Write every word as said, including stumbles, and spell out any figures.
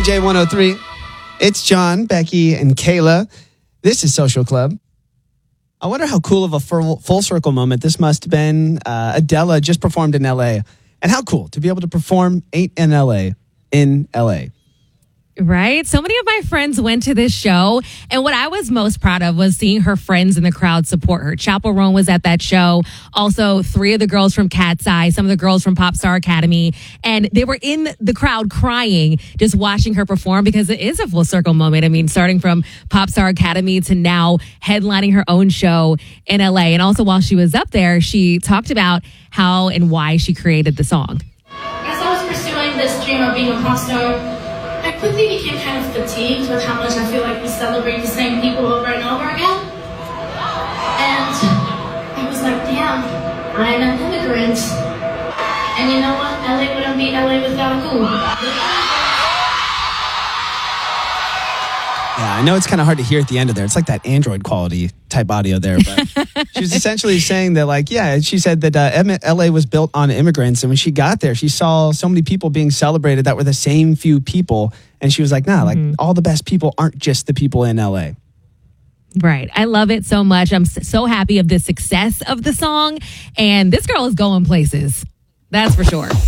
J one oh three. It's John, Becky, and Kayla. This is Social Club. I wonder how cool of a full, full circle moment this must have been. Uh, Adele just performed in L A. And how cool to be able to perform Ain't in L A in L A. Right? So many of my friends went to this show, and what I was most proud of was seeing her friends in the crowd support her. Chappell Roan was at that show. Also, three of the girls from Cat's Eye, some of the girls from Pop Star Academy, and they were in the crowd crying, just watching her perform because it is a full circle moment. I mean, starting from Pop Star Academy to now headlining her own show in L A. And also, while she was up there, she talked about how and why she created the song. As I was pursuing this dream of being a pop star, I quickly became kind of fatigued with how much I feel like we celebrate the same people over and over again. And I was like, damn, I'm an immigrant. And you know what? L A wouldn't be L A without who? Yeah, I know it's kind of hard to hear at the end of there. It's like that Android quality type audio there. But she was essentially saying that, like, yeah, she said that uh, L A was built on immigrants. And when she got there, she saw so many people being celebrated that were the same few people. And she was like, nah, like mm-hmm. all the best people aren't just the people in L A. Right. I love it so much. I'm so happy of the success of the song. And this girl is going places. That's for sure.